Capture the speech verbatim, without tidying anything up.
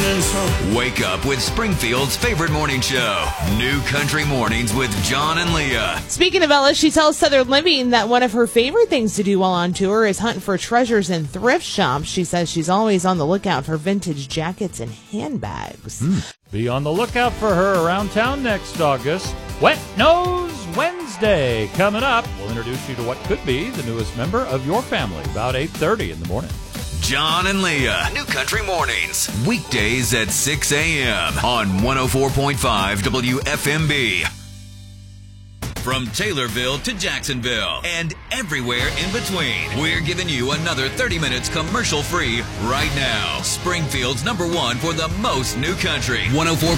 Wake up with Springfield's favorite morning show, New Country Mornings with John and Leah. Speaking of Ella, she tells Southern Living that one of her favorite things to do while on tour is hunt for treasures in thrift shops. She says she's always on the lookout for vintage jackets and handbags. Mm. Be on the lookout for her around town next August. Wet Nose Wednesday coming up. We'll introduce you to what could be the newest member of your family about eight thirty in the morning. John and Leah, New Country Mornings, weekdays at six a.m. on one oh four point five W F M B. From Taylorville to Jacksonville and everywhere in between, we're giving you another thirty minutes commercial-free right now. Springfield's number one for the most new country, one oh four